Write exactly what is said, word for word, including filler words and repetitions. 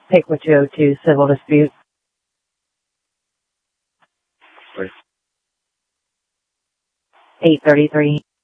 Pickwood two oh two, civil dispute. Wait. eight thirty-three.